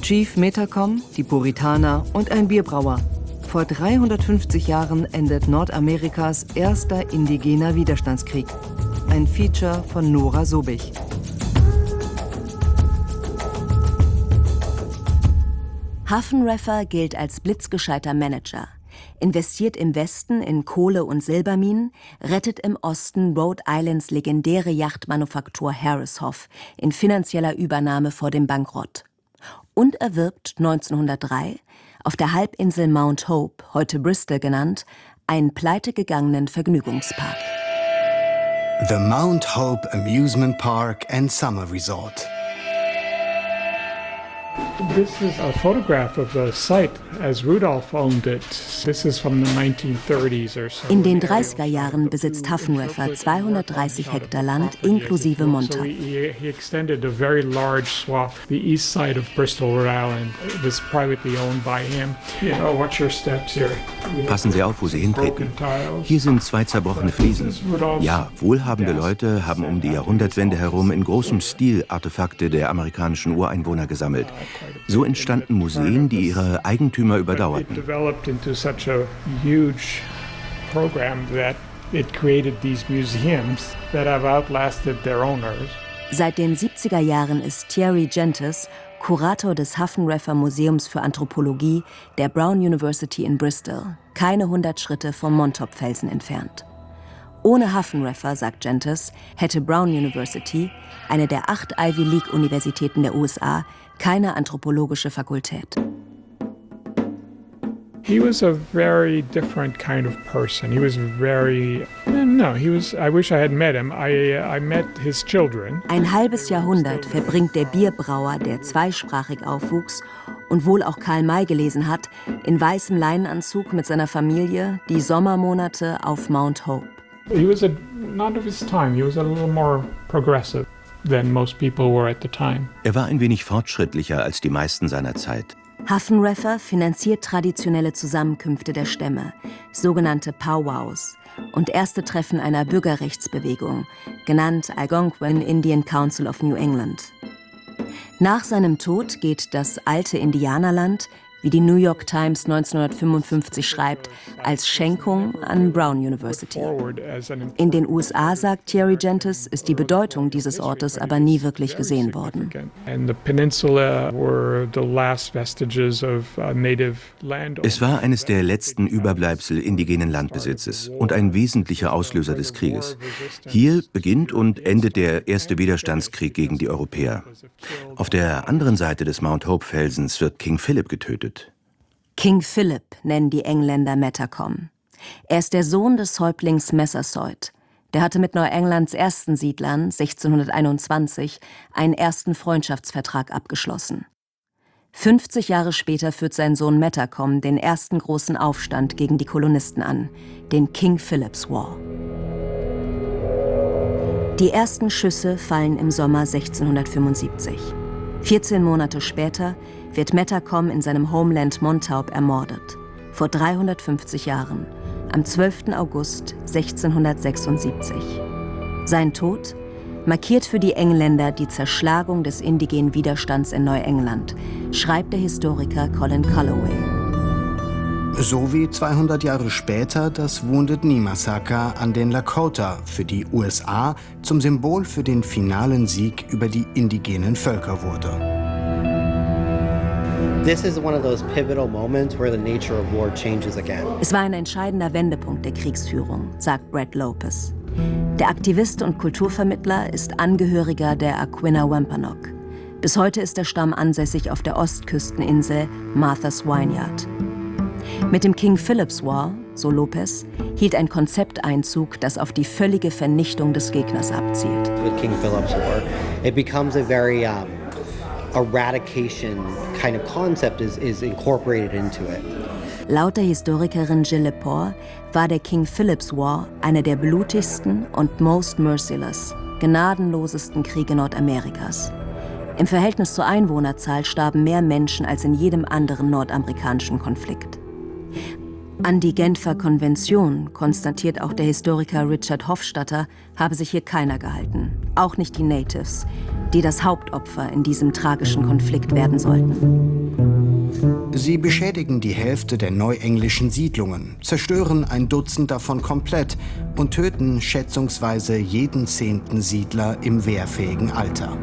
Chief Metacom, die Puritaner und ein Bierbrauer. Vor 350 Jahren endet Nordamerikas erster indigener Widerstandskrieg. Ein Feature von Nora Sobich. Haffenreffer gilt als blitzgescheiter Manager, investiert im Westen in Kohle- und Silberminen, rettet im Osten Rhode Islands legendäre Yachtmanufaktur Harris Hoff in finanzieller Übernahme vor dem Bankrott und erwirbt 1903 auf der Halbinsel Mount Hope, heute Bristol genannt, einen pleitegegangenen Vergnügungspark. The Mount Hope Amusement Park and Summer Resort. This is a photograph of the site as Rudolph owned it. This is from the 1930s or so. In den 30er Jahren besitzt Haffenreffer 230 Hektar Land inklusive Montauk. He extended a very large swath. The east side of Bristol, Rhode Island, was privately owned by him. You know, watch your steps here. Passen Sie auf, wo Sie hintreten. Hier sind 2 zerbrochene Fliesen. Ja, wohlhabende Leute haben um die Jahrhundertwende herum in großem Stil Artefakte der amerikanischen Ureinwohner gesammelt. So entstanden Museen, die ihre Eigentümer überdauerten. Seit den 70er Jahren ist Thierry Gentes Kurator des Haffenreffer Museums für Anthropologie der Brown University in Bristol, keine 100 Schritte vom Montauk-Felsen entfernt. Ohne Haffenreffer, sagt Gentes, hätte Brown University, eine der 8 Ivy League-Universitäten der USA, keine anthropologische Fakultät. He was a very different kind of person. He was very, I wish I had met him. I met his children. Ein halbes Jahrhundert verbringt der Bierbrauer, der zweisprachig aufwuchs und wohl auch Karl May gelesen hat, in weißem Leinenanzug mit seiner Familie die Sommermonate auf Mount Hope. He was not of his time. He was a little more progressive than most people were at the time. Er war ein wenig fortschrittlicher als die meisten seiner Zeit. Haffenreffer finanziert traditionelle Zusammenkünfte der Stämme, sogenannte Powwows, und erste Treffen einer Bürgerrechtsbewegung, genannt Algonquin Indian Council of New England. Nach seinem Tod geht das alte Indianerland, wie die New York Times 1955 schreibt, als Schenkung an Brown University. In den USA, sagt Thierry Gentes, ist die Bedeutung dieses Ortes aber nie wirklich gesehen worden. Es war eines der letzten Überbleibsel indigenen Landbesitzes und ein wesentlicher Auslöser des Krieges. Hier beginnt und endet der erste Widerstandskrieg gegen die Europäer. Auf der anderen Seite des Mount Hope-Felsens wird King Philip getötet. King Philip nennen die Engländer Metacom. Er ist der Sohn des Häuptlings Massasoit. Der hatte mit Neuenglands ersten Siedlern 1621 einen ersten Freundschaftsvertrag abgeschlossen. 50 Jahre später führt sein Sohn Metacom den ersten großen Aufstand gegen die Kolonisten an, den King Philip's War. Die ersten Schüsse fallen im Sommer 1675. 14 Monate später wird Metacom in seinem Homeland Montauk ermordet, vor 350 Jahren, am 12. August 1676. Sein Tod markiert für die Engländer die Zerschlagung des indigenen Widerstands in Neuengland, schreibt der Historiker Colin Calloway. So wie 200 Jahre später das Wounded Knee Massaker an den Lakota für die USA zum Symbol für den finalen Sieg über die indigenen Völker wurde. Es war ein entscheidender Wendepunkt der Kriegsführung, sagt Brett Lopez. Der Aktivist und Kulturvermittler ist Angehöriger der Aquinnah Wampanoag. Bis heute ist der Stamm ansässig auf der Ostküsteninsel Martha's Vineyard. Mit dem King Philip's War, so Lopez, hielt ein Konzept Einzug, das auf die völlige Vernichtung des Gegners abzielt. With King Philip's War, it becomes a very eradication kind of concept is incorporated into it. Laut der Historikerin Jill Lepore war der King Philip's War einer der blutigsten und most merciless, gnadenlosesten Kriege Nordamerikas. Im Verhältnis zur Einwohnerzahl starben mehr Menschen als in jedem anderen nordamerikanischen Konflikt. An die Genfer Konvention, konstatiert auch der Historiker Richard Hofstadter, habe sich hier keiner gehalten, auch nicht die Natives, die das Hauptopfer in diesem tragischen Konflikt werden sollten. Sie beschädigen die Hälfte der neuenglischen Siedlungen, zerstören ein Dutzend davon komplett und töten schätzungsweise jeden 10. Siedler im wehrfähigen Alter.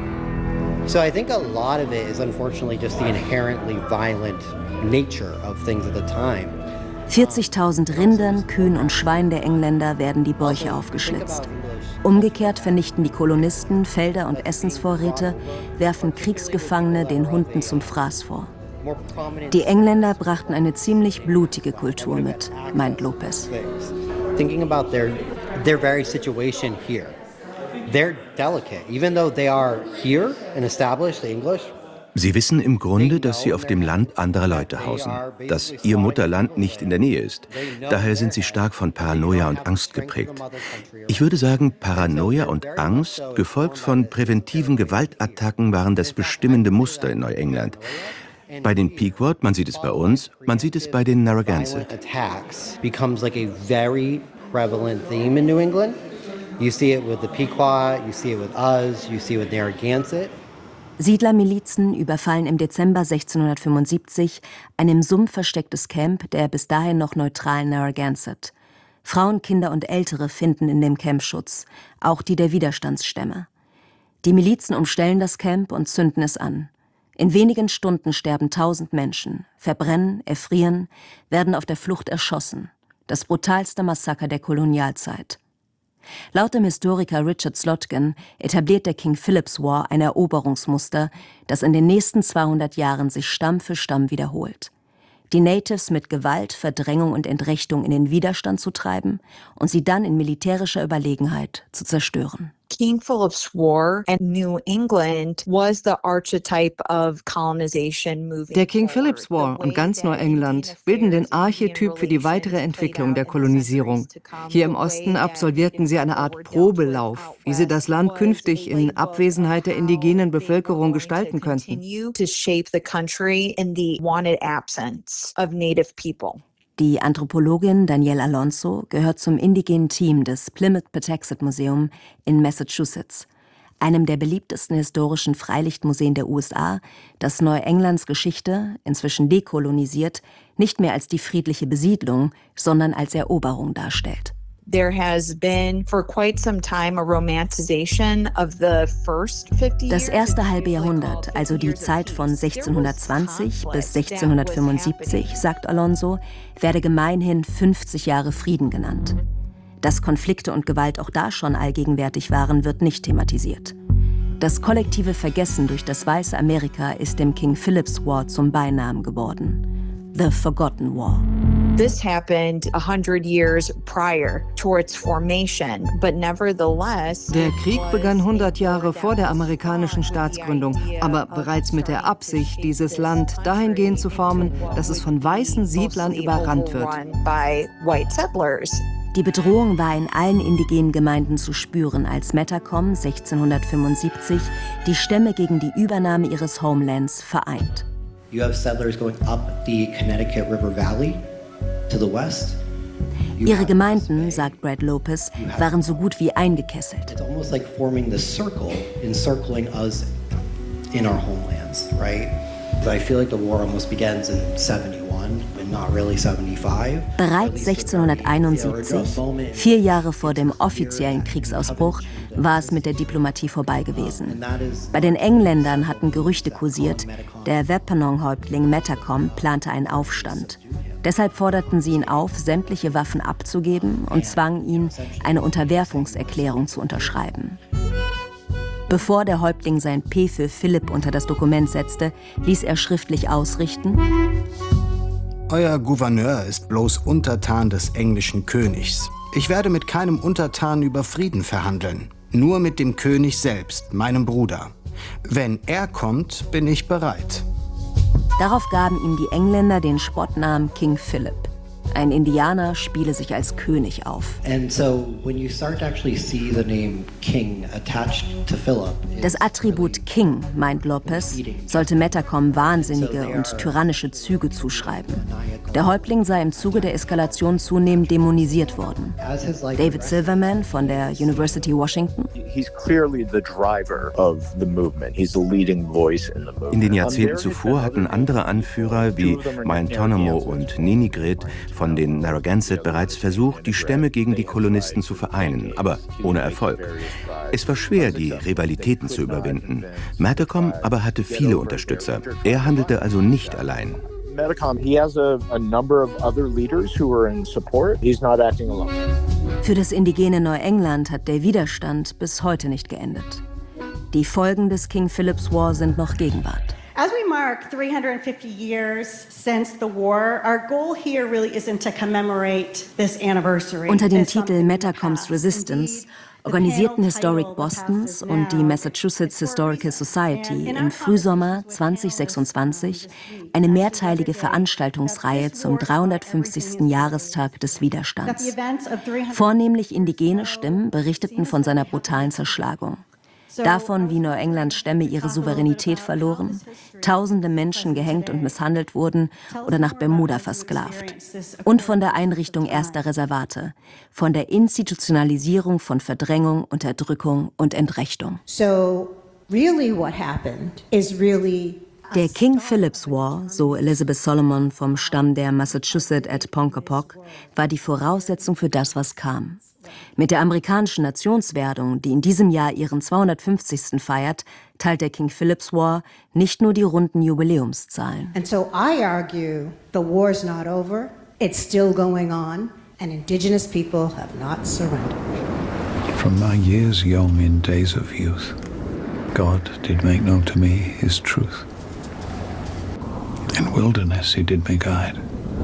So I think a lot of it is unfortunately just the inherently violent nature of things at the time. 40.000 Rindern, Kühen und Schweinen der Engländer werden die Bäuche aufgeschlitzt. Umgekehrt vernichten die Kolonisten Felder und Essensvorräte, werfen Kriegsgefangene den Hunden zum Fraß vor. Die Engländer brachten eine ziemlich blutige Kultur mit, meint Lopez. Thinking about their very situation here. They're delicate, even though they are here and established, the English. Sie wissen im Grunde, dass sie auf dem Land anderer Leute hausen, dass ihr Mutterland nicht in der Nähe ist. Daher sind sie stark von Paranoia und Angst geprägt. Ich würde sagen, Paranoia und Angst, gefolgt von präventiven Gewaltattacken, waren das bestimmende Muster in Neuengland. Bei den Pequot, man sieht es bei uns, man sieht es bei den Narragansett. Becomes like a very prevalent theme in New England. You see it with the Pequot, you see it with us, you see it with Narragansett. Siedlermilizen überfallen im Dezember 1675 ein im Sumpf verstecktes Camp der bis dahin noch neutralen Narragansett. Frauen, Kinder und Ältere finden in dem Camp Schutz, auch die der Widerstandsstämme. Die Milizen umstellen das Camp und zünden es an. In wenigen Stunden sterben 1000 Menschen, verbrennen, erfrieren, werden auf der Flucht erschossen. Das brutalste Massaker der Kolonialzeit. Laut dem Historiker Richard Slotkin etabliert der King Philip's War ein Eroberungsmuster, das in den nächsten 200 Jahren sich Stamm für Stamm wiederholt. Die Natives mit Gewalt, Verdrängung und Entrechtung in den Widerstand zu treiben und sie dann in militärischer Überlegenheit zu zerstören. King Philip's War in New England was the archetype of colonization moving. Der King Philip's War und ganz Neuengland bilden den Archetyp für die weitere Entwicklung der Kolonisierung. Hier im Osten absolvierten sie eine Art Probelauf, wie sie das Land künftig in Abwesenheit der indigenen Bevölkerung gestalten könnten. Die Anthropologin Danielle Alonso gehört zum indigenen Team des Plymouth-Patuxent Museum in Massachusetts, einem der beliebtesten historischen Freilichtmuseen der USA, das Neuenglands Geschichte, inzwischen dekolonisiert, nicht mehr als die friedliche Besiedlung, sondern als Eroberung darstellt. There has been for quite some time a romanticization of the first 50 years. Das erste halbe Jahrhundert, also die Zeit von 1620 bis 1675, sagt Alonso, werde gemeinhin 50 Jahre Frieden genannt. Dass Konflikte und Gewalt auch da schon allgegenwärtig waren, wird nicht thematisiert. Das kollektive Vergessen durch das weiße Amerika ist dem King Philip's War zum Beinamen geworden. The Forgotten War. This happened 100 years prior to its formation, but nevertheless. Der Krieg begann 100 Jahre vor der amerikanischen Staatsgründung, aber bereits mit der Absicht, dieses Land dahingehend zu formen, dass es von weißen Siedlern überrannt wird. Die Bedrohung war in allen indigenen Gemeinden zu spüren, als Metacom 1675 die Stämme gegen die Übernahme ihres Homelands vereint. You have settlers going up the Connecticut River Valley to the west. Ihre Gemeinden, sagt Brad Lopez, waren so gut wie eingekesselt. It's almost like forming the circle, encircling us in our homelands, right? I feel like the war almost begins in 71, but not really 75. Bereits 1671, 4 Jahre vor dem offiziellen Kriegsausbruch, war es mit der Diplomatie vorbei gewesen. Bei den Engländern hatten Gerüchte kursiert, der Wampanoag-Häuptling Metacom plante einen Aufstand. Deshalb forderten sie ihn auf, sämtliche Waffen abzugeben und zwangen ihn, eine Unterwerfungserklärung zu unterschreiben. Bevor der Häuptling sein P für Philipp unter das Dokument setzte, ließ er schriftlich ausrichten: Euer Gouverneur ist bloß Untertan des englischen Königs. Ich werde mit keinem Untertan über Frieden verhandeln. Nur mit dem König selbst, meinem Bruder. Wenn er kommt, bin ich bereit. Darauf gaben ihm die Engländer den Spottnamen King Philip. Ein Indianer spiele sich als König auf. And so when you start to actually see the name King attached to Philip, Das Attribut King, meint Lopez, sollte Metacom wahnsinnige und tyrannische Züge zuschreiben. Der Häuptling sei im Zuge der Eskalation zunehmend dämonisiert worden. David Silverman von der University Washington. In den Jahrzehnten zuvor hatten andere Anführer wie Maintonamo und Ninigret von den Narragansett bereits versucht, die Stämme gegen die Kolonisten zu vereinen, aber ohne Erfolg. Es war schwer, die Rivalitäten zu überwinden. Metacom aber hatte viele Unterstützer. Er handelte also nicht allein. Für das indigene Neuengland hat der Widerstand bis heute nicht geendet. Die Folgen des King Philip's War sind noch Gegenwart. As we mark 350 years since the war, our goal here really isn't to commemorate this anniversary. Unter dem Titel Metacom's Resistance organisierten Historic Bostons und die Massachusetts Historical Society im Frühsommer 2026 eine mehrteilige Veranstaltungsreihe zum 350. Jahrestag des Widerstands. Vornehmlich indigene Stimmen berichteten von seiner brutalen Zerschlagung. Davon, wie Neuenglands Stämme ihre Souveränität verloren, tausende Menschen gehängt und misshandelt wurden oder nach Bermuda versklavt. Und von der Einrichtung erster Reservate, von der Institutionalisierung von Verdrängung, Unterdrückung und Entrechtung. Der King Philip's War, so Elizabeth Solomon vom Stamm der Massachusetts at Ponkapock, war die Voraussetzung für das, was kam. Mit der amerikanischen Nationswerdung, die in diesem Jahr ihren 250. feiert, teilt der King Philip's War nicht nur die runden Jubiläumszahlen. And so I argue the war's not over, it's still going on, and indigenous people have not surrendered. From my years young in days of youth, God did make known to me his truth. In wilderness he did me guide,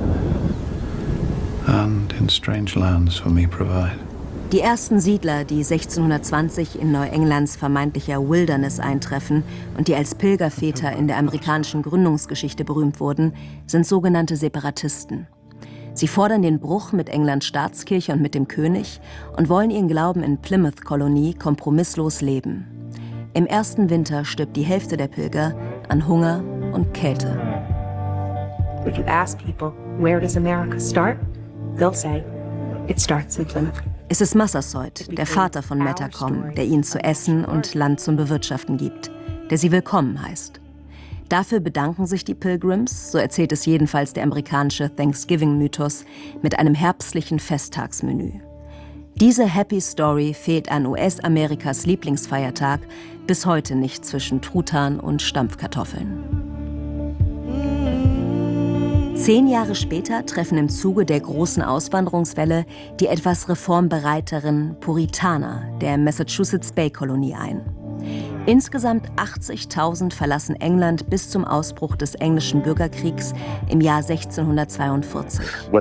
and in strange lands for me provide. Die ersten Siedler, die 1620 in Neuenglands vermeintlicher Wilderness eintreffen und die als Pilgerväter in der amerikanischen Gründungsgeschichte berühmt wurden, sind sogenannte Separatisten. Sie fordern den Bruch mit Englands Staatskirche und mit dem König und wollen ihren Glauben in Plymouth-Kolonie kompromisslos leben. Im ersten Winter stirbt die Hälfte der Pilger an Hunger und Kälte. If you ask people, where does America start? They'll say, it starts in Plymouth. Es ist Massasoit, der Vater von Metacom, der ihnen zu essen und Land zum Bewirtschaften gibt, der sie willkommen heißt. Dafür bedanken sich die Pilgrims, so erzählt es jedenfalls der amerikanische Thanksgiving-Mythos, mit einem herbstlichen Festtagsmenü. Diese Happy Story fehlt an US-Amerikas Lieblingsfeiertag bis heute nicht zwischen Truthahn und Stampfkartoffeln. 10 Jahre später treffen im Zuge der großen Auswanderungswelle die etwas reformbereiteren Puritaner der Massachusetts Bay-Kolonie ein. Insgesamt 80.000 verlassen England bis zum Ausbruch des englischen Bürgerkriegs im Jahr 1642.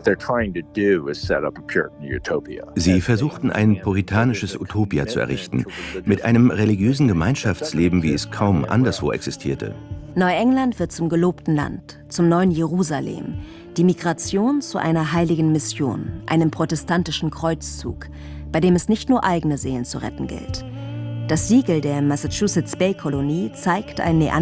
Sie versuchten ein puritanisches Utopia zu errichten, mit einem religiösen Gemeinschaftsleben, wie es kaum anderswo existierte. Neuengland wird zum gelobten Land, zum neuen Jerusalem, die Migration zu einer heiligen Mission, einem protestantischen Kreuzzug, bei dem es nicht nur eigene Seelen zu retten gilt. Das Siegel der Massachusetts Bay-Kolonie zeigt ein